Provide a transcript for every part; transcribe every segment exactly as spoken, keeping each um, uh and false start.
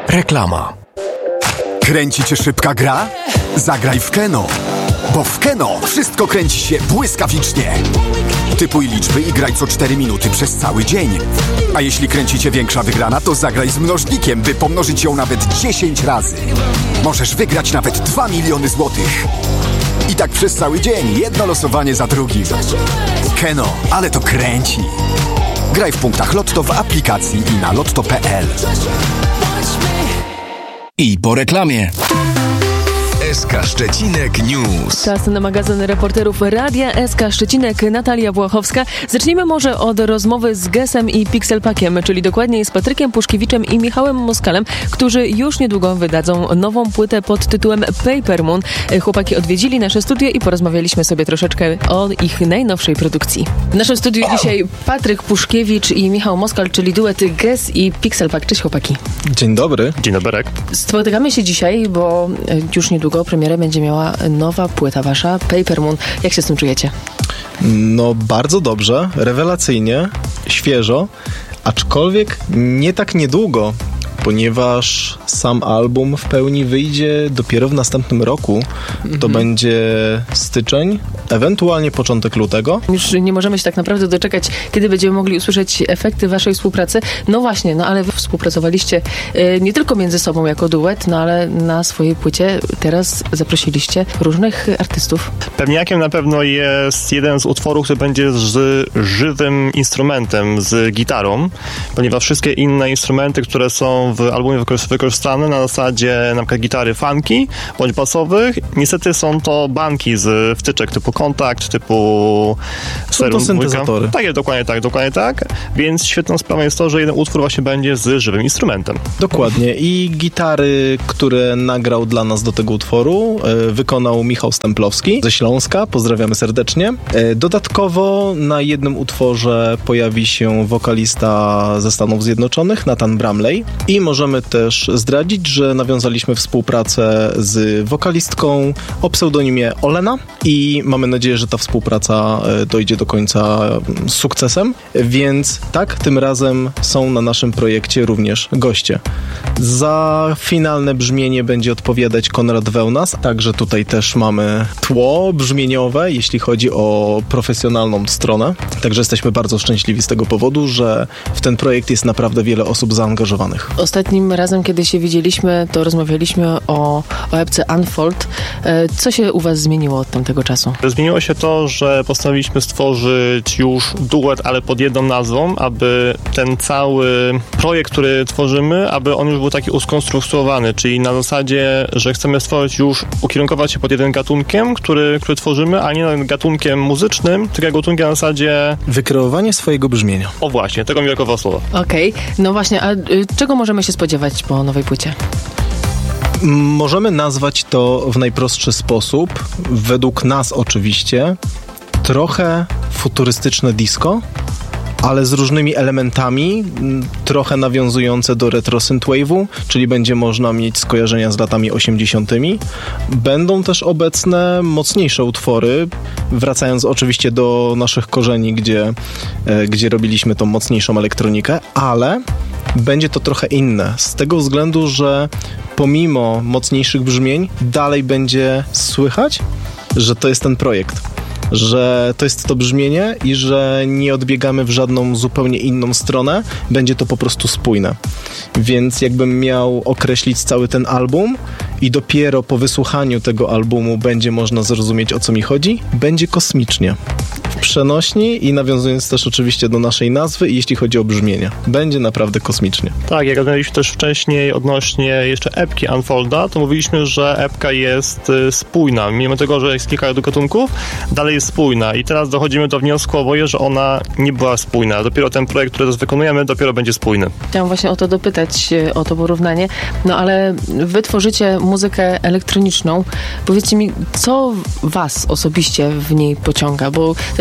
Reklama. Kręci cię szybka gra? Zagraj w Keno. Bo w Keno wszystko kręci się błyskawicznie. Typuj liczby i graj co cztery minuty przez cały dzień. A jeśli kręci cię większa wygrana, to zagraj z mnożnikiem, by pomnożyć ją nawet dziesięć razy. Możesz wygrać nawet dwa miliony złotych. I tak przez cały dzień, jedno losowanie za drugim. Keno, ale to kręci. Graj w punktach Lotto w aplikacji i na lotto kropka p l. I po reklamie. S K Szczecinek News. Czas na magazyn reporterów Radia S K Szczecinek. Natalia Błachowska. Zacznijmy może od rozmowy z Gesem i Pixelpackiem, czyli dokładniej z Patrykiem Puszkiewiczem i Michałem Moskalem, którzy już niedługo wydadzą nową płytę pod tytułem Paper Moon. Chłopaki odwiedzili nasze studio i porozmawialiśmy sobie troszeczkę o ich najnowszej produkcji. W naszym studiu dzisiaj Patryk Puszkiewicz i Michał Moskal, czyli duet Ges i Pixelpack. Cześć chłopaki. Dzień dobry. Dzień dobry. Spotykamy się dzisiaj, bo już niedługo premierę będzie miała nowa płyta wasza, Paper Moon. Jak się z tym czujecie? No bardzo dobrze, rewelacyjnie, świeżo, aczkolwiek nie tak niedługo, ponieważ sam album w pełni wyjdzie dopiero w następnym roku. To mhm. będzie styczeń, ewentualnie początek lutego. Już nie możemy się tak naprawdę doczekać, kiedy będziemy mogli usłyszeć efekty waszej współpracy. No właśnie, no ale wy współpracowaliście y, nie tylko między sobą jako duet, no ale na swojej płycie teraz zaprosiliście różnych artystów. Pewniakiem na pewno jest jeden z utworów, który będzie z żywym instrumentem, z gitarą, ponieważ wszystkie inne instrumenty, które są w albumie wykorzystane na zasadzie na przykład gitary funky bądź basowych, niestety są to banki z wtyczek typu Kontakt, typu są to syntezatory. Tak jest, dokładnie tak, dokładnie tak. Więc świetną sprawą jest to, że jeden utwór właśnie będzie z żywym instrumentem. Dokładnie. I gitary, które nagrał dla nas do tego utworu, e, wykonał Michał Stemplowski ze Śląska. Pozdrawiamy serdecznie. E, dodatkowo na jednym utworze pojawi się wokalista ze Stanów Zjednoczonych, Nathan Bramley. I możemy też zdradzić, że nawiązaliśmy współpracę z wokalistką o pseudonimie Olena i mamy nadzieję, że ta współpraca dojdzie do końca z sukcesem. Więc tak, tym razem są na naszym projekcie również goście. Za finalne brzmienie będzie odpowiadać Konrad Wełnas, także tutaj też mamy tło brzmieniowe, jeśli chodzi o profesjonalną stronę. Także jesteśmy bardzo szczęśliwi z tego powodu, że w ten projekt jest naprawdę wiele osób zaangażowanych. Ostatnim razem, kiedy się widzieliśmy, to rozmawialiśmy o, o epce Unfold. Co się u was zmieniło od tamtego czasu? Zmieniło się to, że postanowiliśmy stworzyć już duet, ale pod jedną nazwą, aby ten cały projekt, który tworzymy, aby on już był taki uskonstruowany, czyli na zasadzie, że chcemy stworzyć już, ukierunkować się pod jednym gatunkiem, który, który tworzymy, a nie gatunkiem muzycznym, tylko gatunkiem na zasadzie... Wykreowanie swojego brzmienia. O właśnie, tego mi brakowało słowa. Okej, okay. No właśnie, a y, czego możemy się spodziewać po nowej płycie? Możemy nazwać to w najprostszy sposób, według nas oczywiście, trochę futurystyczne disco, ale z różnymi elementami, trochę nawiązujące do retro synthwave'u, czyli będzie można mieć skojarzenia z latami osiemdziesiątymi. Będą też obecne mocniejsze utwory, wracając oczywiście do naszych korzeni, gdzie, gdzie robiliśmy tą mocniejszą elektronikę, ale będzie to trochę inne, z tego względu, że pomimo mocniejszych brzmień dalej będzie słychać, że to jest ten projekt. Że to jest to brzmienie i że nie odbiegamy w żadną zupełnie inną stronę, będzie to po prostu spójne. Więc jakbym miał określić cały ten album i dopiero po wysłuchaniu tego albumu będzie można zrozumieć, o co mi chodzi, będzie kosmicznie. W przenośni i nawiązując też oczywiście do naszej nazwy, jeśli chodzi o brzmienie. Będzie naprawdę kosmicznie. Tak, jak rozmawialiśmy też wcześniej odnośnie jeszcze epki Unfolda, to mówiliśmy, że epka jest y, spójna. Mimo tego, że jest kilka gatunków, dalej jest spójna i teraz dochodzimy do wniosku oboje, że ona nie była spójna. Dopiero ten projekt, który teraz wykonujemy, dopiero będzie spójny. Chciałam właśnie o to dopytać, o to porównanie. No ale wy tworzycie muzykę elektroniczną. Powiedzcie mi, co was osobiście w niej pociąga? Bo te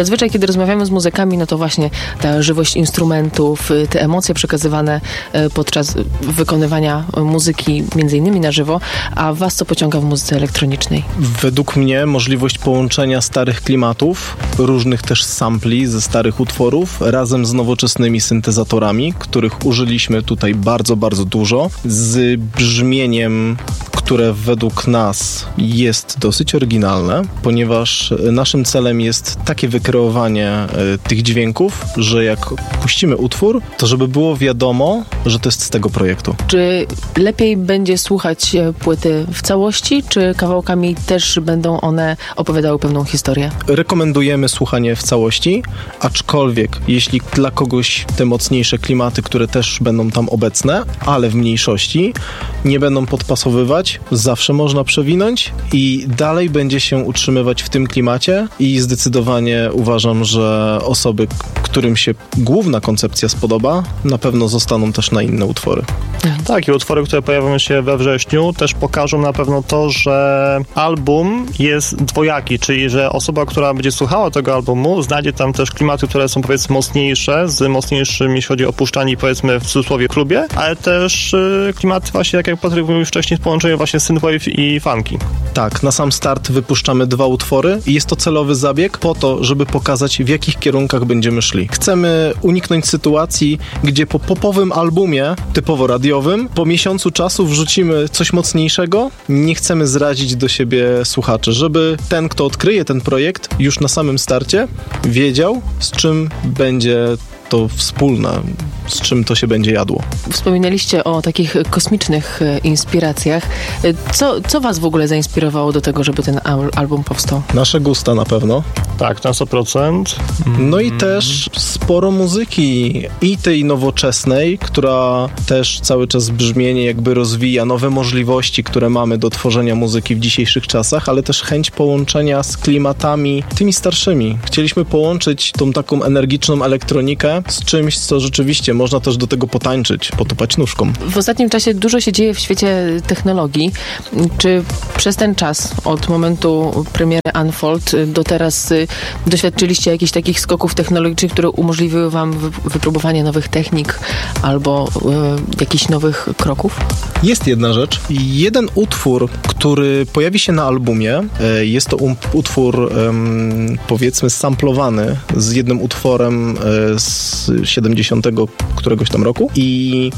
Zazwyczaj, kiedy rozmawiamy z muzykami, no to właśnie ta żywość instrumentów, te emocje przekazywane podczas wykonywania muzyki, między innymi na żywo, a was co pociąga w muzyce elektronicznej? Według mnie możliwość połączenia starych klimatów, różnych też sampli ze starych utworów, razem z nowoczesnymi syntezatorami, których użyliśmy tutaj bardzo, bardzo dużo, z brzmieniem, które według nas jest dosyć oryginalne, ponieważ naszym celem jest takie wykreowanie e, tych dźwięków, że jak puścimy utwór, to żeby było wiadomo, że to jest z tego projektu. Czy lepiej będzie słuchać płyty w całości, czy kawałkami też będą one opowiadały pewną historię? Rekomendujemy słuchanie w całości, aczkolwiek jeśli dla kogoś te mocniejsze klimaty, które też będą tam obecne, ale w mniejszości, nie będą podpasowywać, zawsze można przewinąć i dalej będzie się utrzymywać w tym klimacie i zdecydowanie uważam, że osoby, którym się główna koncepcja spodoba, na pewno zostaną też na inne utwory. Tak, i utwory, które pojawią się we wrześniu, też pokażą na pewno to, że album jest dwojaki, czyli że osoba, która będzie słuchała tego albumu, znajdzie tam też klimaty, które są powiedzmy mocniejsze, z mocniejszym, jeśli chodzi o puszczanie, powiedzmy w cudzysłowie klubie, ale też y, klimaty właśnie, tak jak Patryk mówił wcześniej, z połączeniem właśnie synthwave i funky. Tak, na sam start wypuszczamy dwa utwory i jest to celowy zabieg po to, żeby pokazać, w jakich kierunkach będziemy szli. Chcemy uniknąć sytuacji, gdzie po popowym albumie, typowo radiowym, po miesiącu czasu wrzucimy coś mocniejszego. Nie chcemy zrazić do siebie słuchaczy, żeby ten, kto odkryje ten projekt, już na samym starcie wiedział, z czym będzie to wspólne, z czym to się będzie jadło. Wspominaliście o takich kosmicznych inspiracjach. Co, co was w ogóle zainspirowało do tego, żeby ten al- album powstał? Nasze gusta na pewno. Tak, na sto procent. No i też sporo muzyki i tej nowoczesnej, która też cały czas brzmienie jakby rozwija nowe możliwości, które mamy do tworzenia muzyki w dzisiejszych czasach, ale też chęć połączenia z klimatami tymi starszymi. Chcieliśmy połączyć tą taką energiczną elektronikę z czymś, co rzeczywiście można też do tego potańczyć, potupać nóżką. W ostatnim czasie dużo się dzieje w świecie technologii. Czy przez ten czas, od momentu premiery Unfold do teraz doświadczyliście jakichś takich skoków technologicznych, które umożliwiły wam wypróbowanie nowych technik albo y, jakichś nowych kroków? Jest jedna rzecz. Jeden utwór, który pojawi się na albumie, jest to um, utwór um, powiedzmy samplowany z jednym utworem z siedemdziesiątego któregoś tam roku i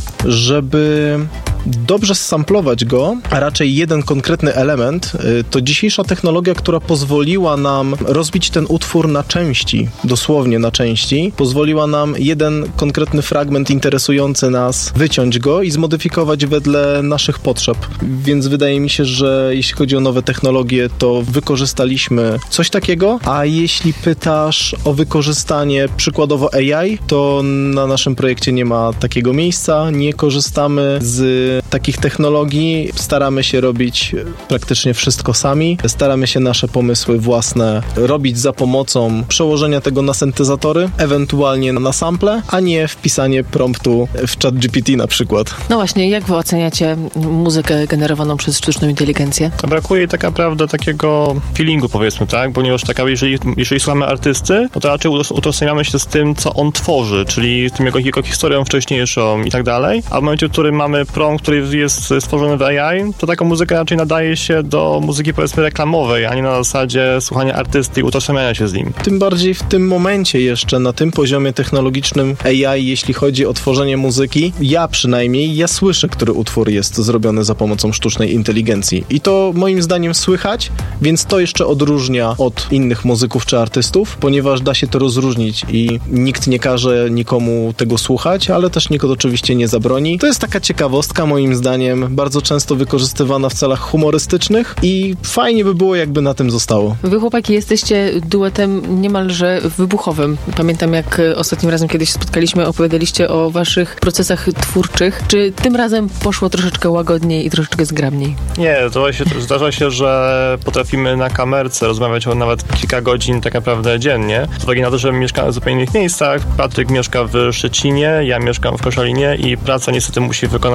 żeby dobrze samplować go, a raczej jeden konkretny element, to dzisiejsza technologia, która pozwoliła nam rozbić ten utwór na części, dosłownie na części, pozwoliła nam jeden konkretny fragment interesujący nas wyciąć go i zmodyfikować wedle naszych potrzeb. Więc wydaje mi się, że jeśli chodzi o nowe technologie, to wykorzystaliśmy coś takiego, a jeśli pytasz o wykorzystanie przykładowo A I, to na naszym projekcie nie ma takiego miejsca, nie korzystamy z takich technologii, staramy się robić praktycznie wszystko sami, staramy się nasze pomysły własne robić za pomocą przełożenia tego na syntezatory, ewentualnie na sample, a nie wpisanie promptu w ChatGPT na przykład. No właśnie, jak wy oceniacie muzykę generowaną przez sztuczną inteligencję? Brakuje tak naprawdę takiego feelingu, powiedzmy, tak? Ponieważ taka, jeżeli, jeżeli słuchamy artysty, to raczej utożsamiamy się z tym, co on tworzy, czyli z tym jego, jego historią wcześniejszą i tak dalej, a w momencie, w którym mamy prompt, który jest stworzony w A I, to taka muzyka raczej nadaje się do muzyki, powiedzmy, reklamowej, a nie na zasadzie słuchania artysty i utożsamiania się z nim. Tym bardziej w tym momencie jeszcze, na tym poziomie technologicznym A I, jeśli chodzi o tworzenie muzyki, ja przynajmniej, ja słyszę, który utwór jest zrobiony za pomocą sztucznej inteligencji. I to moim zdaniem słychać, więc to jeszcze odróżnia od innych muzyków czy artystów, ponieważ da się to rozróżnić i nikt nie każe nikomu tego słuchać, ale też nikt oczywiście nie zabroni. To jest taka ciekawostka, moim zdaniem, bardzo często wykorzystywana w celach humorystycznych i fajnie by było, jakby na tym zostało. Wy, chłopaki, jesteście duetem niemalże wybuchowym. Pamiętam, jak ostatnim razem, kiedyś spotkaliśmy, opowiadaliście o waszych procesach twórczych. Czy tym razem poszło troszeczkę łagodniej i troszeczkę zgrabniej? Nie, to się, zdarza się, że potrafimy na kamerce rozmawiać o nawet kilka godzin tak naprawdę dziennie. Z uwagi na to, że mieszkamy w zupełnie innych miejscach. Patryk mieszka w Szczecinie, ja mieszkam w Koszalinie i praca niestety musi wykonać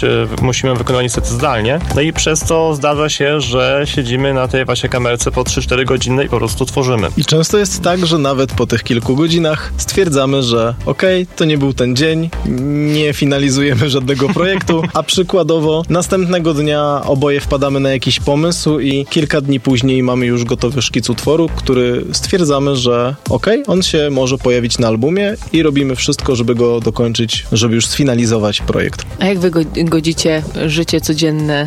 y, musimy wykonywać niestety zdalnie. No i przez to zdarza się, że siedzimy na tej właśnie kamerce po trzy cztery godziny i po prostu tworzymy. I często jest tak, że nawet po tych kilku godzinach stwierdzamy, że okej, okay, to nie był ten dzień, nie finalizujemy żadnego projektu, a przykładowo następnego dnia oboje wpadamy na jakiś pomysł i kilka dni później mamy już gotowy szkic utworu, który stwierdzamy, że okej, okay, on się może pojawić na albumie i robimy wszystko, żeby go dokończyć, żeby już sfinalizować projekt. A jak wy godzicie życie codzienne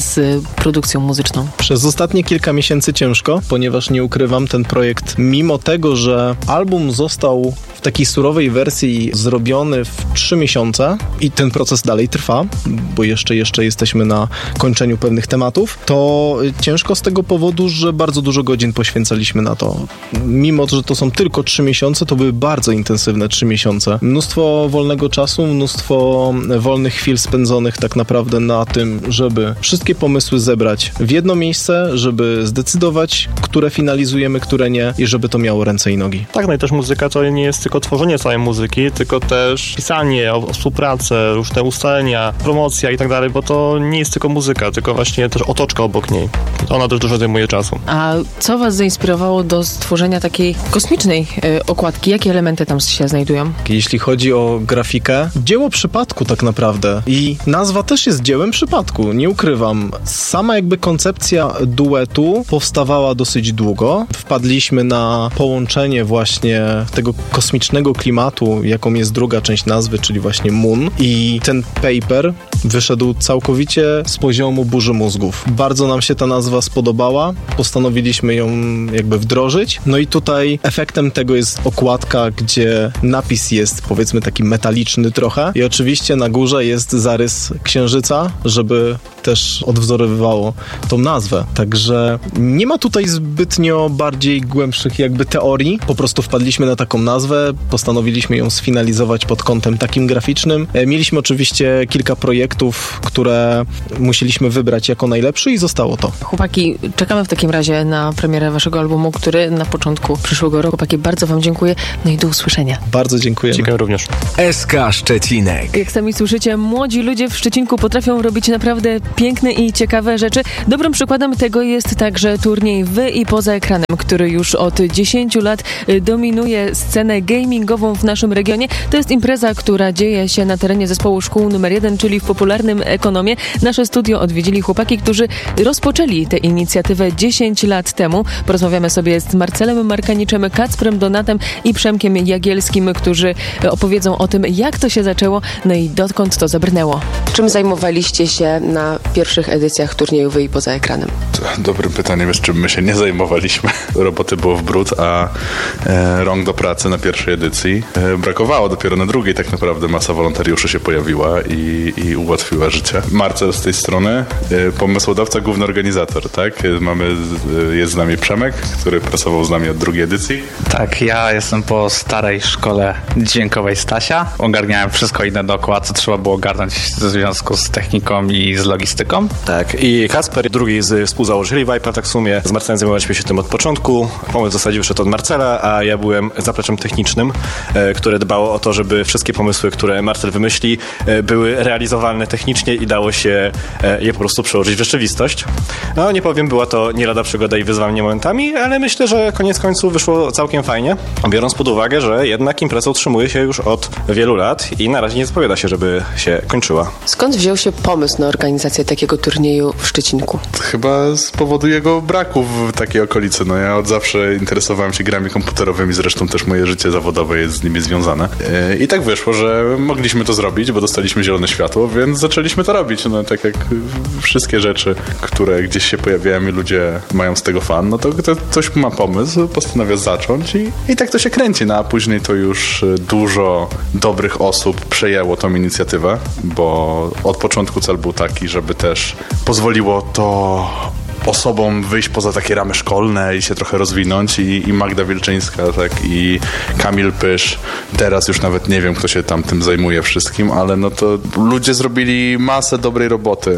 z produkcją muzyczną? Przez ostatnie kilka miesięcy ciężko, ponieważ nie ukrywam, ten projekt, mimo tego, że album został w takiej surowej wersji zrobiony w trzy miesiące i ten proces dalej trwa, bo jeszcze, jeszcze jesteśmy na kończeniu pewnych tematów, to ciężko z tego powodu, że bardzo dużo godzin poświęcaliśmy na to. Mimo, że to są tylko trzy miesiące, to były bardzo intensywne trzy miesiące. Mnóstwo wolnego czasu, mnóstwo wolnych chwil spędzonych tak naprawdę na tym, żeby wszystkie pomysły zebrać w jedno miejsce, żeby zdecydować, które finalizujemy, które nie i żeby to miało ręce i nogi. Tak, no i też muzyka to nie jest tylko tworzenie całej muzyki, tylko też pisanie, o, o współpracę, różne ustalenia, promocja i tak dalej, bo to nie jest tylko muzyka, tylko właśnie też otoczka obok niej. Ona też dużo zajmuje czasu. A co was zainspirowało do stworzenia takiej kosmicznej y, okładki? Jakie elementy tam się znajdują? Jeśli chodzi o grafikę, dzieło przypadku tak naprawdę i nazwa też jest dziełem przypadku, nie ukrywam. Sama jakby koncepcja duetu powstawała dosyć długo. Wpadliśmy na połączenie właśnie tego kosmicznego klimatu, jaką jest druga część nazwy, czyli właśnie Moon, i ten paper wyszedł całkowicie z poziomu burzy mózgów. Bardzo nam się ta nazwa spodobała, postanowiliśmy ją jakby wdrożyć, no i tutaj efektem tego jest okładka, gdzie napis jest powiedzmy taki metaliczny trochę i oczywiście na górze jest zarys księżyca, żeby też odwzorowywało tą nazwę. Także nie ma tutaj zbytnio bardziej głębszych jakby teorii. Po prostu wpadliśmy na taką nazwę, postanowiliśmy ją sfinalizować pod kątem takim graficznym. Mieliśmy oczywiście kilka projektów, które musieliśmy wybrać jako najlepszy i zostało to. Chłopaki, czekamy w takim razie na premierę waszego albumu, który na początku przyszłego roku. Chłopaki, bardzo wam dziękuję. No i do usłyszenia. Bardzo dziękujemy. Dziękuję również. S K Szczecinek. Jak sami słyszycie, młodzi ludzie w Szczecinku potrafią robić naprawdę piękne i ciekawe rzeczy. Dobrym przykładem tego jest także turniej W i Poza Ekranem, który już od dziesięciu lat dominuje scenę gamingową w naszym regionie. To jest impreza, która dzieje się na terenie zespołu szkół numer jeden, czyli w popularnym Ekonomie. Nasze studio odwiedzili chłopaki, którzy rozpoczęli tę inicjatywę dziesięć lat temu. Porozmawiamy sobie z Marcelem Markaniczem, Kacprem Donatem i Przemkiem Jagielskim, którzy opowiedzą o tym, jak to się zaczęło, no i dokąd to zabrnęło. Czym zajmowaliście się na pierwszych edycjach turnieju Wy i Poza Ekranem? Dobrym pytaniem jest, czym my się nie zajmowaliśmy. Roboty było w bród, a e, rąk do pracy na pierwszej edycji e, brakowało. Dopiero na drugiej tak naprawdę masa wolontariuszy się pojawiła i, i ułatwiła życie. Marcel z tej strony, e, pomysłodawca, główny organizator, tak? Mamy, e, jest z nami Przemek, który pracował z nami od drugiej edycji. Tak, ja jestem po starej szkole dźwiękowej Stasia. Ogarniałem wszystko inne dookoła, co trzeba było ogarnąć w związku z techniką i z logistyką. Tak, i Kacper, drugi z współzałożycieli Vipe'a, tak w sumie z Marcelem zajmowaliśmy się tym od początku. Pomysł w zasadzie wyszedł od Marcela, a ja byłem zapleczem technicznym, e, które dbało o to, żeby wszystkie pomysły, które Marcel wymyśli, e, były realizowalne technicznie i dało się e, je po prostu przełożyć w rzeczywistość. No nie powiem, była to nie lada przygoda i wyzwanie momentami, ale myślę, że koniec końców wyszło całkiem fajnie, biorąc pod uwagę, że jednak impreza utrzymuje się już od wielu lat i na razie nie zapowiada się, żeby się kończyła. Skąd wziął się pomysł na organizację takiego turnieju w Szczecinku? Chyba z powodu jego braku w takiej okolicy. No ja od zawsze interesowałem się grami komputerowymi, zresztą też moje życie zawodowe jest z nimi związane. I tak wyszło, że mogliśmy to zrobić, bo dostaliśmy zielone światło, więc zaczęliśmy to robić. No tak jak wszystkie rzeczy, które gdzieś się pojawiają i ludzie mają z tego fan, no to, to ktoś ma pomysł, postanawia zacząć i, i tak to się kręci. No a później to już dużo dobrych osób przejęło tą inicjatywę, bo od początku cel był taki, żeby też pozwoliło to osobom wyjść poza takie ramy szkolne i się trochę rozwinąć i, i Magda Wilczyńska, tak, i Kamil Pysz. Teraz już nawet nie wiem, kto się tam tym zajmuje wszystkim, ale no to ludzie zrobili masę dobrej roboty.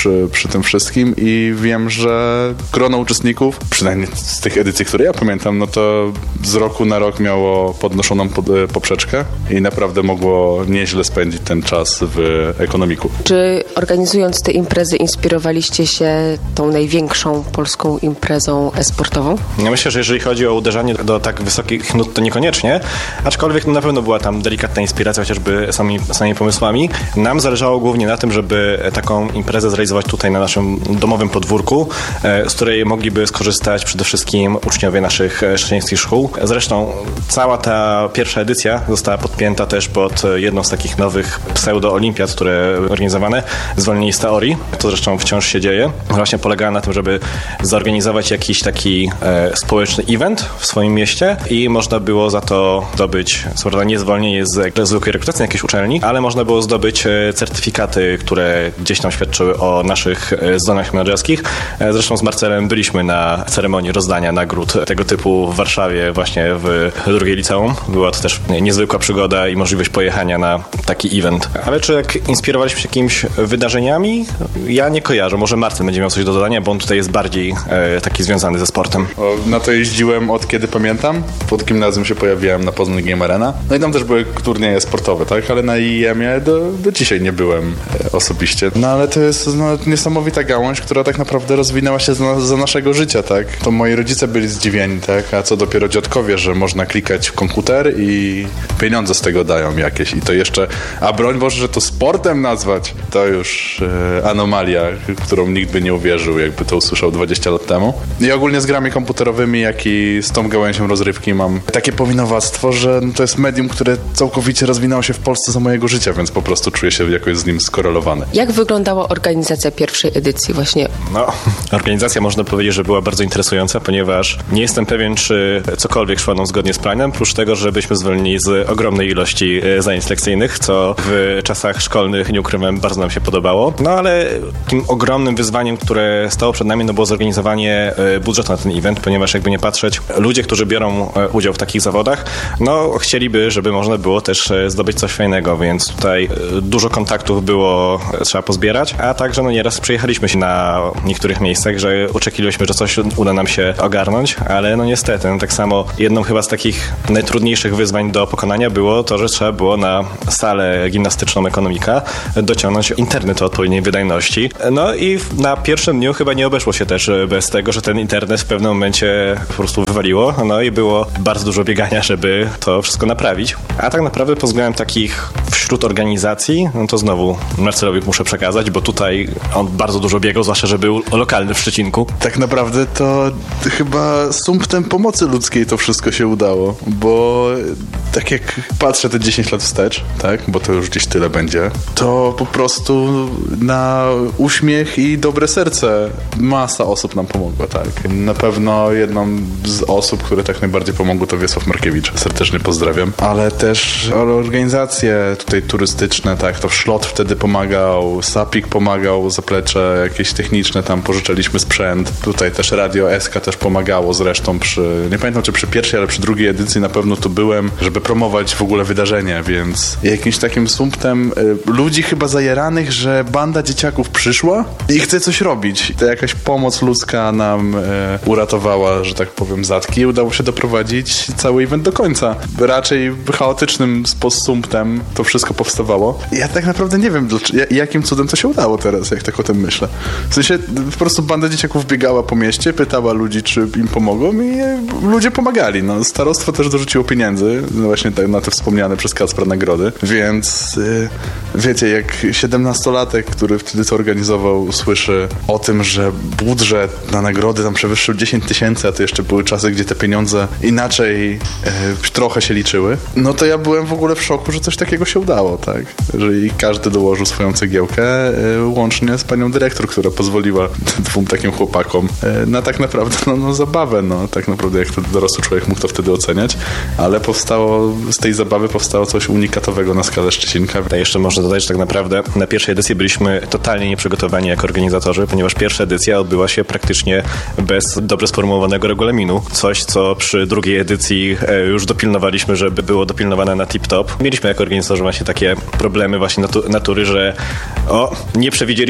przy, przy tym wszystkim i wiem, że grono uczestników, przynajmniej z tych edycji, które ja pamiętam, no to z roku na rok miało podnoszoną pod, poprzeczkę i naprawdę mogło nieźle spędzić ten czas w ekonomiku. Czy organizując te imprezy inspirowaliście się tą największą polską imprezą e-sportową? Ja myślę, że jeżeli chodzi o uderzanie do tak wysokich nut, to niekoniecznie, aczkolwiek no, na pewno była tam delikatna inspiracja, chociażby sami, samymi pomysłami. Nam zależało głównie na tym, żeby taką imprezę zrealizować tutaj na naszym domowym podwórku, z której mogliby skorzystać przede wszystkim uczniowie naszych szczecińskich szkół. Zresztą cała ta pierwsza edycja została podpięta też pod jedną z takich nowych pseudo-olimpiad, które organizowane, zwolnienie z teorii. To zresztą wciąż się dzieje. Właśnie polegała na tym, żeby zorganizować jakiś taki e, społeczny event w swoim mieście i można było za to zdobyć, co prawda nie zwolnienie z zwykłej rekrutacji na jakiejś uczelni, ale można było zdobyć certyfikaty, które gdzieś tam świadczyły o naszych zdolnościach menedżerskich. Zresztą z Marcelem byliśmy na ceremonii rozdania nagród tego typu w Warszawie, właśnie w drugiej liceum. Była to też niezwykła przygoda i możliwość pojechania na taki event. Ale czy jak inspirowaliśmy się jakimiś wydarzeniami? Ja nie kojarzę. Może Marcel będzie miał coś do dodania, bo on tutaj jest bardziej e, taki związany ze sportem. O, na to jeździłem od kiedy pamiętam. Pod gimnazjum się pojawiłem na Poznań Game Arena. No i tam też były turnieje sportowe, tak? Ale na I E M-ie do, do dzisiaj nie byłem e, osobiście. No ale to jest no, niesamowita gałąź, która tak naprawdę rozwinęła się za, za naszego życia, tak? To moi rodzice byli zdziwieni, tak? A co dopiero dziadkowie, że można klikać w komputer i pieniądze z tego dają jakieś. I to jeszcze, a broń Boże, że to sportem nazwać, to już e, anomalia, którą nikt by nie uwierzył, jakby to usłyszał dwadzieścia lat temu. I ogólnie z grami komputerowymi, jak i z tą gałęzią rozrywki mam takie powinowactwo, że no, to jest medium, które całkowicie rozwinęło się w Polsce za mojego życia, więc po prostu czuję się jakoś z nim skorelowany. Jak wyglądała organizacja pierwszej edycji właśnie? No, organizacja można powiedzieć, że była bardzo interesująca, ponieważ nie jestem pewien, czy cokolwiek szło nam zgodnie z planem, prócz tego, że byliśmy zwolnieni z ogromnej ilości zajęć lekcyjnych, co w czasach szkolnych, nie ukrywam, bardzo nam się podobało. No ale takim ogromnym wyzwaniem, które stało przed nami, no było zorganizowanie budżetu na ten event, ponieważ jakby nie patrzeć, ludzie, którzy biorą udział w takich zawodach, no chcieliby, żeby można było też zdobyć coś fajnego, więc tutaj dużo kontaktów było trzeba pozbierać, a także no nieraz przyjechaliśmy się na niektórych miejscach, że oczekiwaliśmy, że coś uda nam się ogarnąć, ale no niestety, no tak samo jedną chyba z takich najtrudniejszych wyzwań do pokonania było to, że trzeba było na salę gimnastyczną Ekonomika dociągnąć internet o odpowiedniej wydajności. No i na pierwszym dniu chyba nie obeszło się też bez tego, że ten internet w pewnym momencie po prostu wywaliło, no i było bardzo dużo biegania, żeby to wszystko naprawić. A tak naprawdę pod względem takich wśród organizacji, no to znowu Marcelowi muszę przekazać, bo tutaj on bardzo dużo biegał, zwłaszcza, że był lokalny w Szczecinku. Tak naprawdę to chyba sumptem pomocy ludzkiej to wszystko się udało, bo tak jak patrzę te dziesięć lat wstecz, tak, bo to już gdzieś tyle będzie, to po prostu na uśmiech i dobre serce masa osób nam pomogła, tak. Na pewno jedną z osób, które tak najbardziej pomogły, to Wiesław Markiewicz. Serdecznie pozdrawiam. Ale też organizacje tutaj turystyczne, tak, to Szlot wtedy pomagał, Sapik pomagał, zaplecze jakieś techniczne, tam pożyczaliśmy sprzęt. Tutaj też Radio S K też pomagało zresztą przy, nie pamiętam czy przy pierwszej, ale przy drugiej edycji na pewno tu byłem, żeby promować w ogóle wydarzenie, więc jakimś takim sumptem y, ludzi chyba zajeranych, że banda dzieciaków przyszła i chce coś robić. To jakaś pomoc ludzka nam y, uratowała, że tak powiem, zatki i udało się doprowadzić cały event do końca. Raczej chaotycznym sumptem to wszystko powstawało. Ja tak naprawdę nie wiem, jakim cudem to się udało teraz, jak tak o tym myślę. W sensie po prostu banda dzieciaków biegała po mieście, pytała ludzi, czy im pomogą i ludzie pomagali. No, starostwo też dorzuciło pieniędzy, no właśnie na te wspomniane przez Kacpra nagrody, więc yy, wiecie, jak siedemnastolatek, który wtedy to organizował, słyszy o tym, że budżet na nagrody tam przewyższył dziesięć tysięcy, a to jeszcze były czasy, gdzie te pieniądze inaczej yy, trochę się liczyły, no to ja byłem w ogóle w szoku, że coś takiego się udało, tak? Że i każdy dołożył swoją cegiełkę, yy, łącznie z panią dyrektor, która pozwoliła dwóm takim chłopakom yy, na tak naprawdę no, no, zabawę, no tak naprawdę jak to dorosły człowiek mógł to wtedy oceniać, ale powstało, z tej zabawy powstało coś unikatowego na skalę Szczecinka. Ja jeszcze można dodać, że tak naprawdę na pierwszej edycji byliśmy totalnie nieprzygotowani jako organizatorzy, ponieważ pierwsza edycja odbyła się praktycznie bez dobrze sformułowanego regulaminu. Coś, co przy drugiej edycji już dopilnowaliśmy, żeby było dopilnowane na tip-top. Mieliśmy jako organizatorzy właśnie takie problemy właśnie natu- natury, że o, nie przewidzieliśmy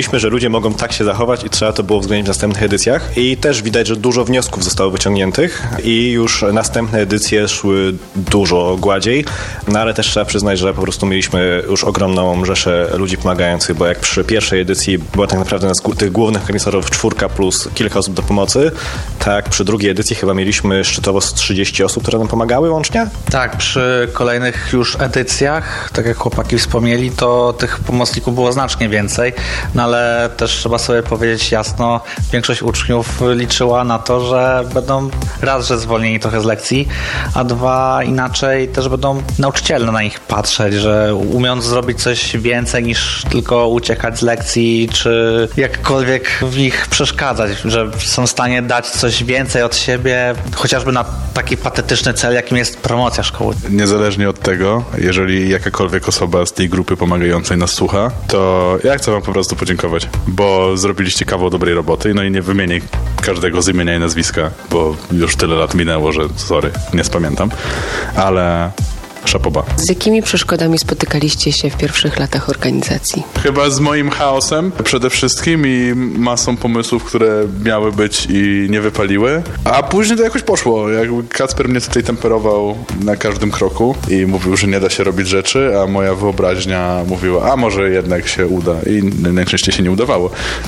wiedzieliśmy, że ludzie mogą tak się zachować i trzeba to było uwzględnić w następnych edycjach i też widać, że dużo wniosków zostało wyciągniętych i już następne edycje szły dużo gładziej, no ale też trzeba przyznać, że po prostu mieliśmy już ogromną rzeszę ludzi pomagających, bo jak przy pierwszej edycji była tak naprawdę nas tych głównych organizatorów czwórka plus kilka osób do pomocy, tak przy drugiej edycji chyba mieliśmy szczytowo z trzydzieści osób, które nam pomagały łącznie? Tak, przy kolejnych już edycjach, tak jak chłopaki wspomnieli, to tych pomocników było znacznie więcej, no ale też trzeba sobie powiedzieć jasno, większość uczniów liczyła na to, że będą raz, że zwolnieni trochę z lekcji, a dwa inaczej też będą nauczyciele na nich patrzeć, że umiejąc zrobić coś więcej niż tylko uciekać z lekcji, czy jakkolwiek w nich przeszkadzać, że są w stanie dać coś więcej od siebie, chociażby na taki patetyczny cel, jakim jest promocja szkoły. Niezależnie od tego, jeżeli jakakolwiek osoba z tej grupy pomagającej nas słucha, to ja chcę wam po prostu podziękować, bo zrobiliście kawał dobrej roboty, no i nie wymienię każdego z imienia i nazwiska, bo już tyle lat minęło, że sorry, nie spamiętam, ale szapoba. Z jakimi przeszkodami spotykaliście się w pierwszych latach organizacji? Chyba z moim chaosem przede wszystkim i masą pomysłów, które miały być i nie wypaliły. A później to jakoś poszło. Jakby Kacper mnie tutaj temperował na każdym kroku i mówił, że nie da się robić rzeczy, a moja wyobraźnia mówiła, a może jednak się uda. I najczęściej się nie udawało.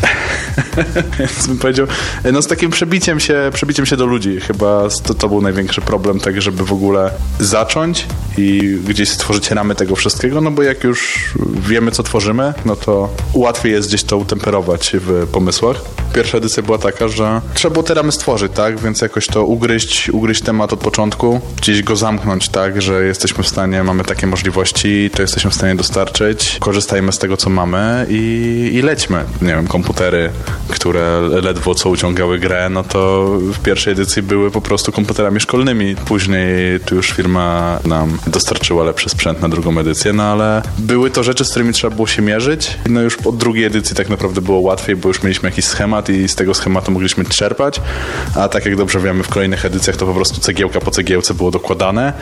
Więc bym powiedział, no z takim przebiciem się, przebiciem się do ludzi. Chyba to, to był największy problem, tak żeby w ogóle zacząć i gdzieś stworzyć ramy tego wszystkiego, no bo jak już wiemy, co tworzymy, no to łatwiej jest gdzieś to utemperować w pomysłach. Pierwsza edycja była taka, że trzeba było te ramy stworzyć, tak? Więc jakoś to ugryźć, ugryźć temat od początku, gdzieś go zamknąć, tak? Że jesteśmy w stanie, mamy takie możliwości, to jesteśmy w stanie dostarczyć, korzystajmy z tego, co mamy i, i lećmy. Nie wiem, komputery, które ledwo co uciągały grę, no to w pierwszej edycji były po prostu komputerami szkolnymi. Później tu już firma nam dostarczyła lepszy sprzęt na drugą edycję, no ale były to rzeczy, z którymi trzeba było się mierzyć. No już od drugiej edycji tak naprawdę było łatwiej, bo już mieliśmy jakiś schemat i z tego schematu mogliśmy czerpać, a tak jak dobrze wiemy, w kolejnych edycjach to po prostu cegiełka po cegiełce było dokładane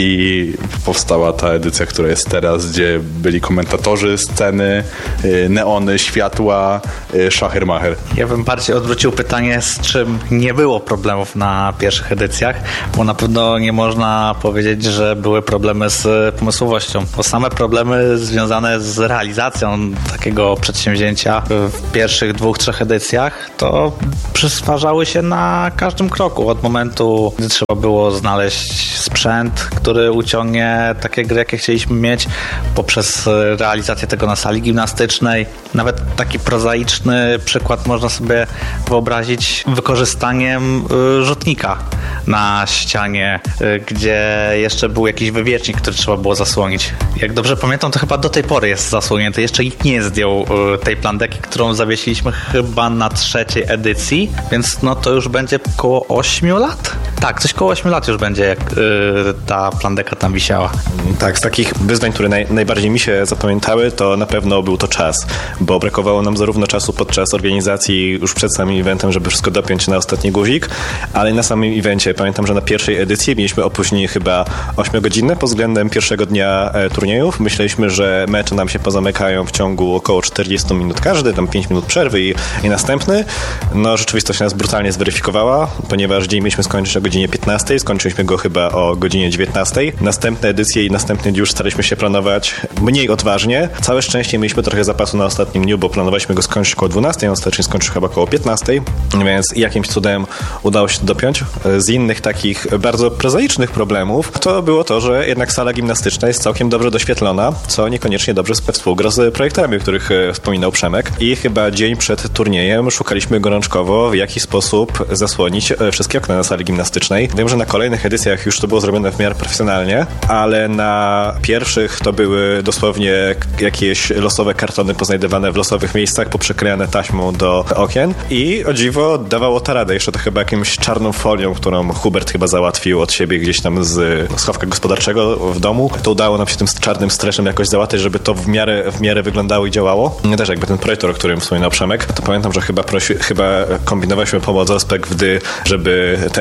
i powstała ta edycja, która jest teraz, gdzie byli komentatorzy, sceny, neony, światła, szacher-macher. Ja bym bardziej odwrócił pytanie, z czym nie było problemów na pierwszych edycjach, bo na pewno nie można powiedzieć, że były problemy z pomysłowością, bo same problemy związane z realizacją takiego przedsięwzięcia w pierwszych dwóch, trzech edycjach to przysparzały się na każdym kroku. Od momentu, gdy trzeba było znaleźć sprzęt, który uciągnie takie gry, jakie chcieliśmy mieć, poprzez realizację tego na sali gimnastycznej. Nawet taki prozaiczny przykład można sobie wyobrazić wykorzystaniem rzutnika na ścianie, gdzie jeszcze był jakiś wywiecznik, który trzeba było zasłonić. Jak dobrze pamiętam, to chyba do tej pory jest zasłonięty. Jeszcze nikt nie zdjął tej plandeki, którą zawiesiliśmy chyba na trzeciej edycji, więc no to już będzie koło ośmiu lat? Tak, coś koło ośmiu lat już będzie, jak yy, ta plandeka tam wisiała. Tak, z takich wyzwań, które naj, najbardziej mi się zapamiętały, to na pewno był to czas, bo brakowało nam zarówno czasu podczas organizacji już przed samym eventem, żeby wszystko dopiąć na ostatni guzik, ale na samym evencie. Pamiętam, że na pierwszej edycji mieliśmy opóźnienie chyba ośmiogodzinne pod względem pierwszego dnia e, turniejów. Myśleliśmy, że mecze nam się pozamykają w ciągu około czterdziestu minut każdy, tam pięć minut przerwy i, i następny. No rzeczywistość nas brutalnie zweryfikowała, ponieważ dzień mieliśmy skończyć o godzinie piętnastej, skończyliśmy go chyba o godzinie dziewiętnastej. Następne edycje i następny dzień już staraliśmy się planować mniej odważnie. Całe szczęście mieliśmy trochę zapasu na ostatnim dniu, bo planowaliśmy go skończyć około dwunastej, on ostatecznie skończył chyba około piętnastej, więc jakimś cudem udało się to dopiąć. Z innych takich bardzo prozaicznych problemów to było to, że jednak sala gimnastyczna jest całkiem dobrze doświetlona, co niekoniecznie dobrze współgra z projektami, o których wspominał Przemek. I chyba dzień przed turniejem szukaliśmy gorączkowo, w jaki sposób zasłonić wszystkie okna na sali gimnastycznej. Wiem, że na kolejnych edycjach już to było zrobione w miarę profesjonalnie, ale na pierwszych to były dosłownie jakieś losowe kartony poznajdywane w losowych miejscach, poprzyklejane taśmą do okien i o dziwo dawało to radę. Jeszcze to chyba jakimś czarną folią, którą Hubert chyba załatwił od siebie gdzieś tam z schowka gospodarczego w domu. To udało nam się tym czarnym streszem jakoś załatwić, żeby to w miarę, w miarę wyglądało i działało. Też jakby ten projektor, o którym wspominał Przemek, to pamiętam, że chyba, prosi, chyba kombinowaliśmy pomoc ospek wdy, żeby ten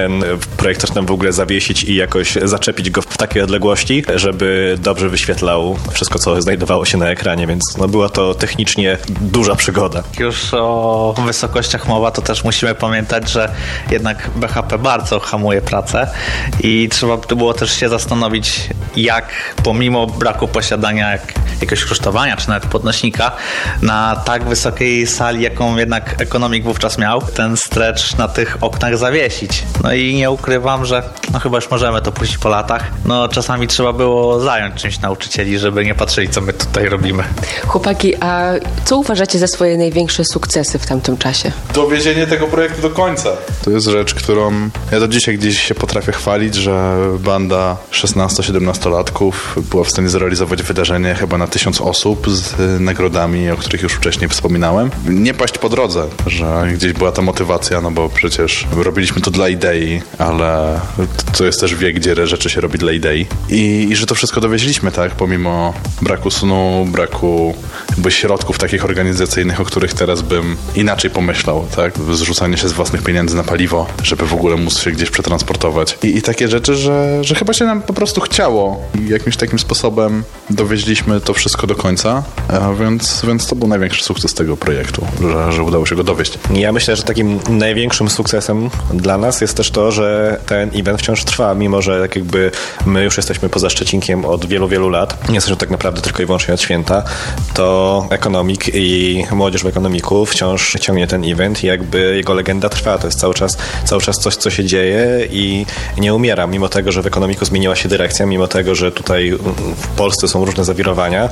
projekt nam w ogóle zawiesić i jakoś zaczepić go w takiej odległości, żeby dobrze wyświetlał wszystko, co znajdowało się na ekranie, więc no, była to technicznie duża przygoda. Już o wysokościach mowa, to też musimy pamiętać, że jednak B H P bardzo hamuje pracę i trzeba było też się zastanowić, jak pomimo braku posiadania jak, jakiegoś rusztowania, czy nawet podnośnika, na tak wysokiej sali, jaką jednak Ekonomik wówczas miał, ten stretch na tych oknach zawiesić. No i nie ukrywam, że no chyba już możemy to puścić po latach. No czasami trzeba było zająć czymś nauczycieli, żeby nie patrzyli, co my tutaj robimy. Chłopaki, a co uważacie za swoje największe sukcesy w tamtym czasie? Dowiezienie tego projektu do końca. To jest rzecz, którą ja do dzisiaj gdzieś się potrafię chwalić, że banda szesnasto-siedemnastolatków była w stanie zrealizować wydarzenie chyba na tysiąc osób z nagrodami, o których już wcześniej wspominałem. Nie paść po drodze, że gdzieś była ta motywacja, no bo przecież robiliśmy to dla idei, ale to jest też wiek, gdzie rzeczy się robi dla idei. I, i że to wszystko dowieźliśmy, tak, pomimo braku snu, braku jakby środków takich organizacyjnych, o których teraz bym inaczej pomyślał, tak, zrzucanie się z własnych pieniędzy na paliwo, żeby w ogóle móc się gdzieś przetransportować. I, i takie rzeczy, że, że chyba się nam po prostu chciało i jakimś takim sposobem dowieźliśmy to wszystko do końca, a więc, więc to był największy sukces tego projektu, że, że udało się go dowieźć. Ja myślę, że takim największym sukcesem dla nas jest też to, że ten event wciąż trwa, mimo że tak jakby my już jesteśmy poza Szczecinkiem od wielu, wielu lat. Nie jesteśmy tak naprawdę tylko i wyłącznie od święta. To Ekonomik i młodzież w Ekonomiku wciąż ciągnie ten event i jakby jego legenda trwa. To jest cały czas, cały czas coś, co się dzieje i nie umiera. Mimo tego, że w Ekonomiku zmieniła się dyrekcja, mimo tego, że tutaj w Polsce są różne zawirowania,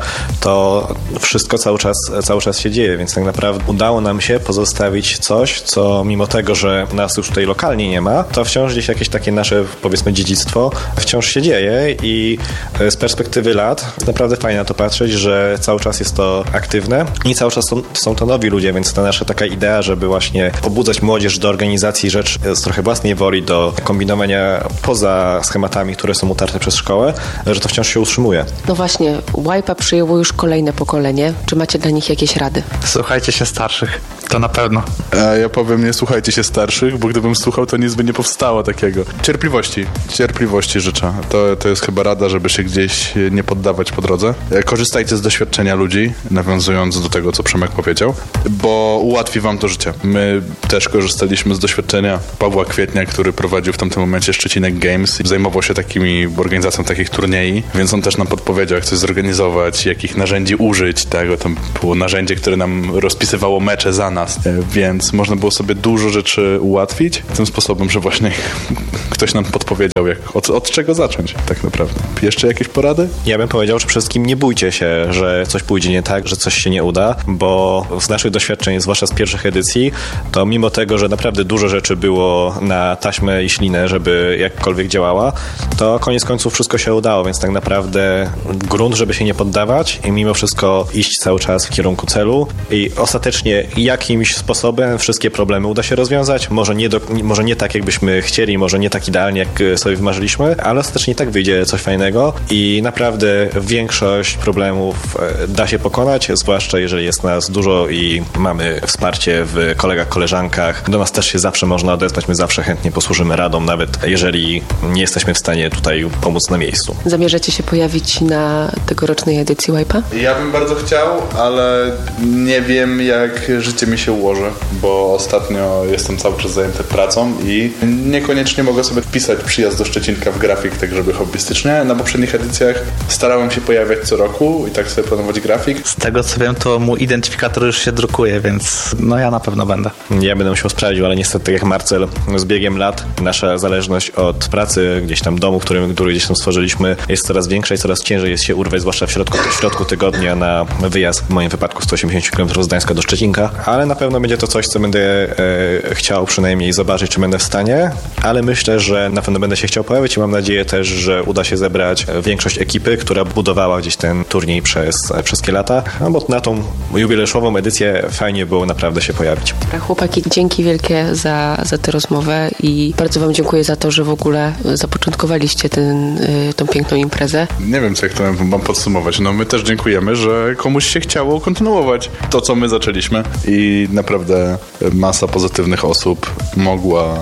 to wszystko cały czas, cały czas się dzieje, więc tak naprawdę udało nam się pozostawić coś, co mimo tego, że nas już tutaj lokalnie nie ma, to wciąż gdzieś jakieś takie nasze, powiedzmy, dziedzictwo wciąż się dzieje i z perspektywy lat jest naprawdę fajnie na to patrzeć, że cały czas jest to aktywne i cały czas są, są to nowi ludzie, więc ta nasza taka idea, żeby właśnie pobudzać młodzież do organizacji rzecz z trochę własnej woli, do kombinowania poza schematami, które są utarte przez szkołę, że to wciąż się utrzymuje. No właśnie, Wipe'a przyjęło już kolejne pokolenie. Czy macie dla nich jakieś rady? Słuchajcie się starszych, to na pewno. A ja powiem, nie słuchajcie się starszych, bo gdybym słuchał, to nic by nie powstało takiego. Cierpliwości. Cierpliwości życzę. To, to jest chyba rada, żeby się gdzieś nie poddawać po drodze. Korzystajcie z doświadczenia ludzi, nawiązując do tego, co Przemek powiedział, bo ułatwi wam to życie. My też korzystaliśmy z doświadczenia Pawła Kwietnia, który prowadził w tamtym momencie Szczecinek Games i zajmował się takimi organizacją takich turniejów, więc on też nam podpowiedział, jak coś zorganizować, jakich narzędzi użyć, tego tam było narzędzie, które nam rozpisywało mecze za nas, więc można było sobie dużo rzeczy ułatwić tym sposobem, że właśnie ktoś nam podpowiedział, jak, od, od czego zacząć tak naprawdę. Jeszcze jakieś porady? Ja bym powiedział, że przede wszystkim nie bójcie się, że coś pójdzie nie tak, że coś się nie uda, bo z naszych doświadczeń, zwłaszcza z pierwszych edycji, to mimo tego, że naprawdę dużo rzeczy było na taśmę i ślinę, żeby jakkolwiek działała, to koniec końców wszystko się udało, więc tak naprawdę grunt, żeby się nie poddawać i mimo wszystko iść cały czas w kierunku celu i ostatecznie jakimś sposobem wszystkie problemy uda się rozwiązać. Może nie, do, może nie tak, jakbyśmy chcieli, może nie tak idealnie, jak sobie wymarzyliśmy, ale ostatecznie tak wyjdzie coś fajnego i naprawdę większość problemów da się pokonać, zwłaszcza jeżeli jest nas dużo i mamy wsparcie w kolegach, koleżankach. Do nas też się zawsze można odezwać, my zawsze chętnie posłużymy radą, nawet jeżeli nie jesteśmy w stanie tutaj pomóc na miejscu. Zamierzacie się pojawić na tegorocznej edycji Wipe'a? Ja bym bardzo chciał, ale nie wiem, jak życie mi się ułoży, bo ostatnio jestem cały czas zajęty pracą i niekoniecznie mogę sobie wpisać przyjazd do Szczecinka w grafik, tak żeby hobbystycznie. Na poprzednich edycjach starałem się pojawiać co roku i tak sobie planować grafik. Z tego co wiem, to mój identyfikator już się drukuje, więc no ja na pewno będę. Ja będę musiał sprawdzić, ale niestety tak jak Marcel, z biegiem lat nasza zależność od pracy, gdzieś tam domu, który, który gdzieś tam stworzyliśmy, jest coraz większa i coraz ciężej jest się urwać, zwłaszcza w środku, w środku tygodnia na wyjazd, w moim wypadku sto osiemdziesiąt kilometrów z Gdańska do Szczecinka, ale na pewno będzie to coś, co będę e, chciał przynajmniej zobaczyć, czy będę w stanie, ale myślę, że na pewno będę się chciał pojawić i mam nadzieję też, że uda się zebrać większość ekipy, która budowała gdzieś ten turniej przez wszystkie lata, no bo na tą jubileuszową edycję fajnie było naprawdę się pojawić. Chłopaki, dzięki wielkie za, za tę rozmowę i bardzo wam dziękuję za to, że w ogóle zapoczątkowaliście ten, tą piękną imprezę. Nie wiem, co jak to mam podsumować. No my też dziękujemy, że komuś się chciało kontynuować to, co my zaczęliśmy i naprawdę masa pozytywnych osób mogła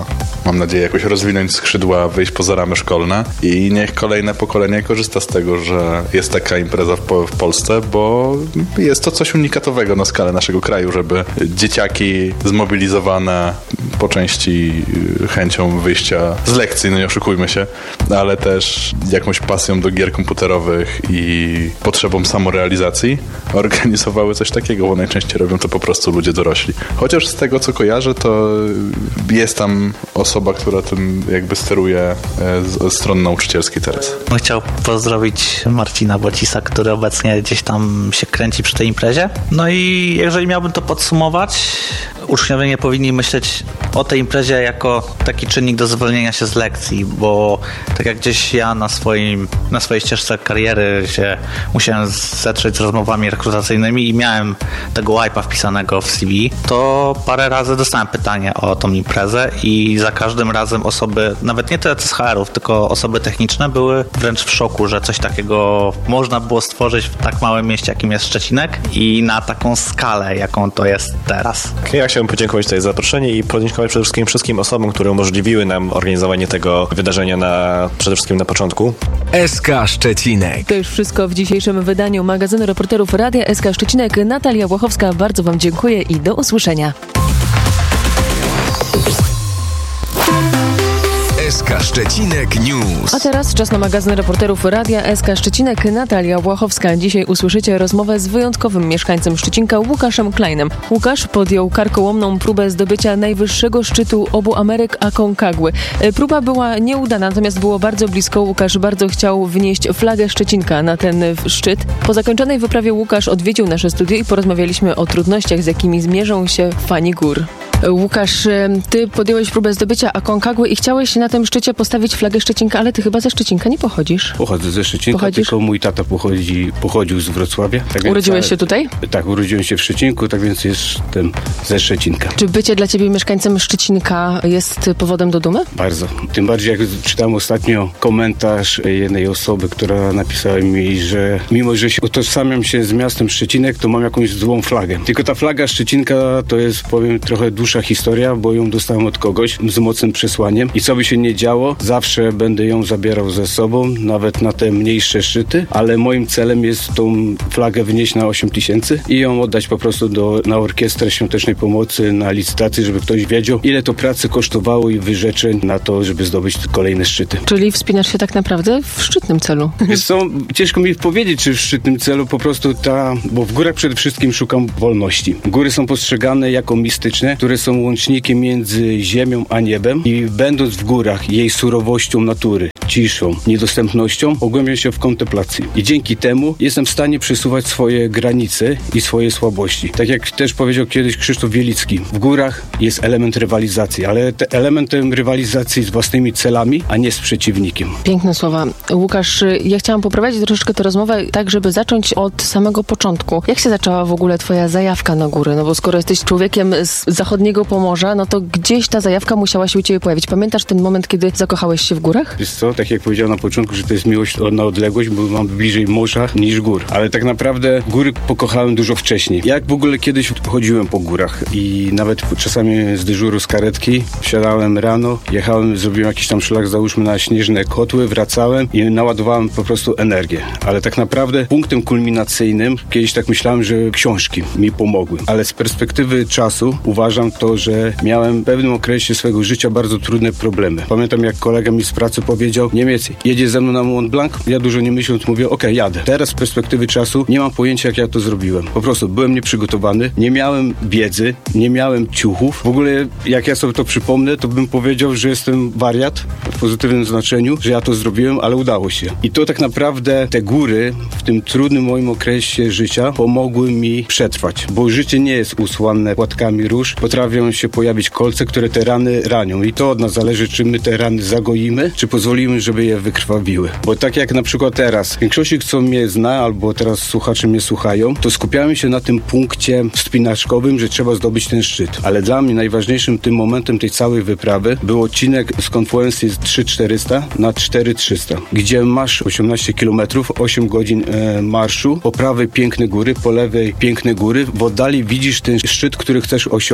mam nadzieję, jakoś rozwinąć skrzydła, wyjść poza ramy szkolne i niech kolejne pokolenie korzysta z tego, że jest taka impreza w, po, w Polsce, bo jest to coś unikatowego na skalę naszego kraju, żeby dzieciaki zmobilizowane po części chęcią wyjścia z lekcji, no nie oszukujmy się, ale też jakąś pasją do gier komputerowych i potrzebą samorealizacji organizowały coś takiego, bo najczęściej robią to po prostu ludzie dorośli. Chociaż z tego, co kojarzę, to jest tam osoba, która tym jakby steruje z strony nauczycielskiej teraz. Bym chciał pozdrowić Marcina Bocisa, który obecnie gdzieś tam się kręci przy tej imprezie. No i jeżeli miałbym to podsumować, uczniowie nie powinni myśleć o tej imprezie jako taki czynnik do zwolnienia się z lekcji, bo tak jak gdzieś ja na swoim, na swojej ścieżce kariery się musiałem zetrzeć z rozmowami rekrutacyjnymi i miałem tego wipe'a wpisanego w C V, to parę razy dostałem pytanie o tą imprezę i za każdym razem osoby, nawet nie tyle z H R ów, tylko osoby techniczne były wręcz w szoku, że coś takiego można było stworzyć w tak małym mieście, jakim jest Szczecinek i na taką skalę, jaką to jest teraz. Ja chciałbym podziękować tutaj za zaproszenie i podziękować przede wszystkim wszystkim osobom, które umożliwiły nam organizowanie tego wydarzenia na, przede wszystkim na początku. S K Szczecinek. To już wszystko w dzisiejszym wydaniu magazynu reporterów Radia S K Szczecinek. Natalia Błachowska, bardzo Wam dziękuję i do usłyszenia. S K Szczecinek News. A teraz czas na magazyn reporterów Radia S K Szczecinek. Natalia Błachowska. Dzisiaj usłyszycie rozmowę z wyjątkowym mieszkańcem Szczecinka Łukaszem Kleinem. Łukasz podjął karkołomną próbę zdobycia najwyższego szczytu obu Ameryk Aconcagły. Próba była nieudana, natomiast było bardzo blisko. Łukasz bardzo chciał wnieść flagę Szczecinka na ten szczyt. Po zakończonej wyprawie Łukasz odwiedził nasze studio i porozmawialiśmy o trudnościach, z jakimi zmierzą się fani gór. Łukasz, ty podjąłeś próbę zdobycia Aconcagły i chciałeś na tym szczycie postawić flagę Szczecinka, ale ty chyba ze Szczecinka nie pochodzisz. Pochodzę ze Szczecinka, Pochodzisz? tylko mój tata pochodzi, pochodził z Wrocławia. Tak Urodziłeś więc, się tutaj? Tak, urodziłem się w Szczecinku, tak więc jestem ze Szczecinka. Czy bycie dla ciebie mieszkańcem Szczecinka jest powodem do dumy? Bardzo. Tym bardziej jak czytałem ostatnio komentarz jednej osoby, która napisała mi, że mimo, że się utożsamiam się z miastem Szczecinek, to mam jakąś złą flagę. Tylko ta flaga Szczecinka to jest, powiem, trochę dłuższa historia, bo ją dostałem od kogoś z mocnym przesłaniem i co by się nie działo, zawsze będę ją zabierał ze sobą, nawet na te mniejsze szczyty, ale moim celem jest tą flagę wnieść na osiem tysięcy i ją oddać po prostu do, na Orkiestrę Świątecznej Pomocy, na licytacji, żeby ktoś wiedział, ile to pracy kosztowało i wyrzeczeń na to, żeby zdobyć kolejne szczyty. Czyli wspinasz się tak naprawdę w szczytnym celu. Wiesz co, ciężko mi powiedzieć, czy w szczytnym celu, po prostu ta, bo w górach przede wszystkim szukam wolności. Góry są postrzegane jako mistyczne, które są łącznikiem między ziemią a niebem i będąc w górach, jej surowością natury, ciszą, niedostępnością, pogłębiam się w kontemplacji. I dzięki temu jestem w stanie przesuwać swoje granice i swoje słabości. Tak jak też powiedział kiedyś Krzysztof Wielicki, w górach jest element rywalizacji, ale te elementem rywalizacji z własnymi celami, a nie z przeciwnikiem. Piękne słowa. Łukasz, ja chciałam poprowadzić troszeczkę tę rozmowę tak, żeby zacząć od samego początku. Jak się zaczęła w ogóle twoja zajawka na góry? No bo skoro jesteś człowiekiem z zachodniego Pomorza, no to gdzieś ta zajawka musiała się u ciebie pojawić. Pamiętasz ten moment, kiedy zakochałeś się w górach? Wiesz co, tak jak powiedziałem na początku, że to jest miłość na odległość, bo mam bliżej morza niż gór. Ale tak naprawdę góry pokochałem dużo wcześniej. Jak w ogóle kiedyś chodziłem po górach i nawet czasami z dyżuru z karetki wsiadałem rano, jechałem, zrobiłem jakiś tam szlak, załóżmy na śnieżne kotły, wracałem i naładowałem po prostu energię. Ale tak naprawdę punktem kulminacyjnym, kiedyś tak myślałem, że książki mi pomogły. Ale z perspektywy czasu uważam to, że miałem w pewnym okresie swojego życia bardzo trudne problemy. Pamiętam, jak kolega mi z pracy powiedział: Niemiec, jedzie ze mną na Mont Blanc? Ja dużo nie myśląc mówię: okej, okay, jadę. Teraz z perspektywy czasu nie mam pojęcia, jak ja to zrobiłem. Po prostu byłem nieprzygotowany, nie miałem wiedzy, nie miałem ciuchów. W ogóle, jak ja sobie to przypomnę, to bym powiedział, że jestem wariat w pozytywnym znaczeniu, że ja to zrobiłem, ale udało się. I to tak naprawdę te góry w tym trudnym moim okresie życia pomogły mi przetrwać, bo życie nie jest usłane płatkami róż. Potrafią się pojawić kolce, które te rany ranią i to od nas zależy, czy my te rany zagoimy, czy pozwolimy, żeby je wykrwawiły. Bo tak jak na przykład teraz, większość, kto mnie zna, albo teraz słuchacze mnie słuchają, to skupiałem się na tym punkcie wspinaczkowym, że trzeba zdobyć ten szczyt. Ale dla mnie najważniejszym tym momentem tej całej wyprawy był odcinek z konfluencji z trzy tysiące czterysta na cztery tysiące trzysta, gdzie masz osiemnaście kilometrów, osiem godzin e, marszu, po prawej piękne góry, po lewej piękne góry, w oddali widzisz ten szczyt, który chcesz osiągnąć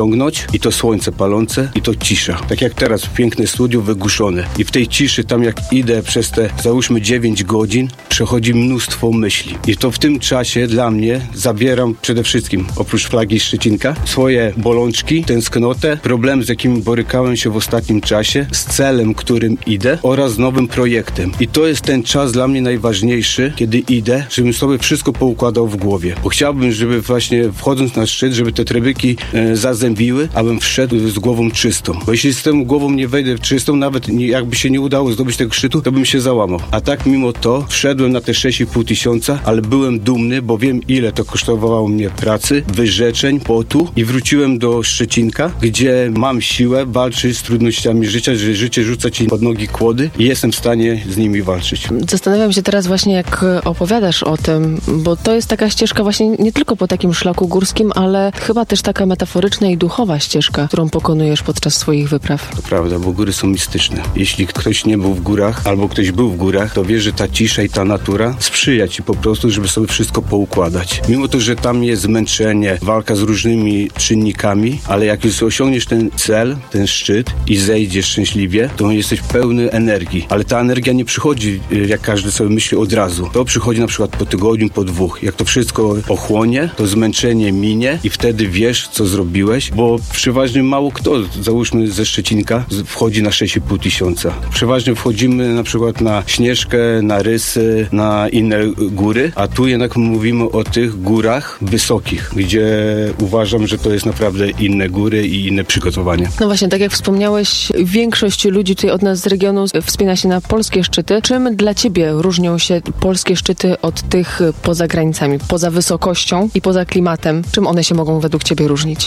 noc. I to słońce palące, i to cisza. Tak jak teraz, piękne studio wygłuszone. I w tej ciszy, tam jak idę przez te, załóżmy dziewięć godzin, przechodzi mnóstwo myśli. I to w tym czasie dla mnie zabieram przede wszystkim, oprócz flagi Szczecinka, swoje bolączki, tęsknotę, problem, z jakimi borykałem się w ostatnim czasie, z celem, którym idę oraz nowym projektem. I to jest ten czas dla mnie najważniejszy, kiedy idę, żebym sobie wszystko poukładał w głowie. Bo chciałbym, żeby właśnie wchodząc na szczyt, żeby te trybyki e, zazębiły, abym wszedł z głową czystą. Bo jeśli z tą głową nie wejdę w czystą, nawet nie, jakby się nie udało zdobyć tego szczytu, to bym się załamał. A tak mimo to wszedłem na te sześć i pół tysiąca, ale byłem dumny, bo wiem, ile to kosztowało mnie pracy, wyrzeczeń, potu i wróciłem do Szczecinka, gdzie mam siłę walczyć z trudnościami życia, że życie rzuca ci pod nogi kłody i jestem w stanie z nimi walczyć. Zastanawiam się teraz właśnie, jak opowiadasz o tym, bo to jest taka ścieżka właśnie nie tylko po takim szlaku górskim, ale chyba też taka metaforyczna i duchowa ścieżka, którą pokonujesz podczas swoich wypraw. To prawda, bo góry są mistyczne. Jeśli ktoś nie był w górach, albo ktoś był w górach, to wie, że ta cisza i ta natura sprzyja ci po prostu, żeby sobie wszystko poukładać. Mimo to, że tam jest zmęczenie, walka z różnymi czynnikami, ale jak już osiągniesz ten cel, ten szczyt i zejdziesz szczęśliwie, to jesteś pełny energii. Ale ta energia nie przychodzi, jak każdy sobie myśli, od razu. To przychodzi na przykład po tygodniu, po dwóch. Jak to wszystko ochłonie, to zmęczenie minie i wtedy wiesz, co zrobiłeś, bo przeważnie mało kto, załóżmy ze Szczecinka, wchodzi na sześć i pół tysiąca. Przeważnie wchodzimy na przykład na Śnieżkę, na Rysy, na inne góry, a tu jednak mówimy o tych górach wysokich, gdzie uważam, że to jest naprawdę inne góry i inne przygotowanie. No właśnie, tak jak wspomniałeś, większość ludzi tutaj od nas z regionu wspina się na polskie szczyty. Czym dla ciebie różnią się polskie szczyty od tych poza granicami, poza wysokością i poza klimatem? Czym one się mogą według ciebie różnić?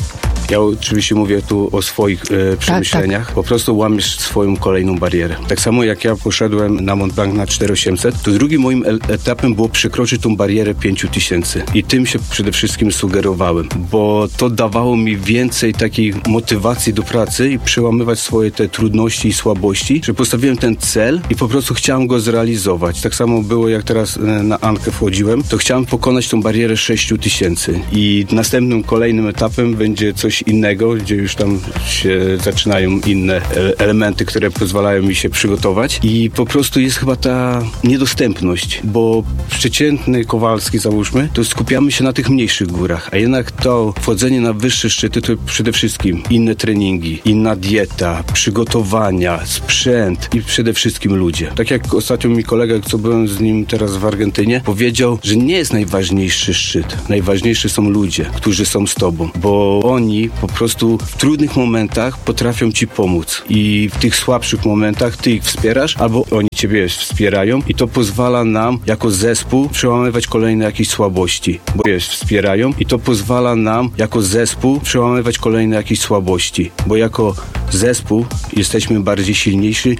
Ja oczywiście mówię tu o swoich e, przemyśleniach. Tak, tak. Po prostu łamiesz swoją kolejną barierę. Tak samo jak ja poszedłem na Mont Blanc na cztery tysiące osiemset, to drugim moim etapem było przekroczyć tą barierę pięć tysięcy. I tym się przede wszystkim sugerowałem, bo to dawało mi więcej takiej motywacji do pracy i przełamywać swoje te trudności i słabości, że postawiłem ten cel i po prostu chciałem go zrealizować. Tak samo było, jak teraz na Ankę wchodziłem, to chciałem pokonać tą barierę sześć tysięcy. I następnym, kolejnym etapem będzie coś innego, gdzie już tam się zaczynają inne elementy, które pozwalają mi się przygotować i po prostu jest chyba ta niedostępność, bo przeciętny Kowalski, załóżmy, to skupiamy się na tych mniejszych górach, a jednak to wchodzenie na wyższe szczyty to przede wszystkim inne treningi, inna dieta, przygotowania, sprzęt i przede wszystkim ludzie. Tak jak ostatnio mi kolega, co byłem z nim teraz w Argentynie, powiedział, że nie jest najważniejszy szczyt. Najważniejsi są ludzie, którzy są z tobą, bo oni po prostu w trudnych momentach potrafią ci pomóc i w tych słabszych momentach ty ich wspierasz, albo oni ciebie wspierają i to pozwala nam jako zespół przełamywać kolejne jakieś słabości, bo je wspierają i to pozwala nam jako zespół przełamywać kolejne jakieś słabości, bo jako zespół jesteśmy bardziej silniejsi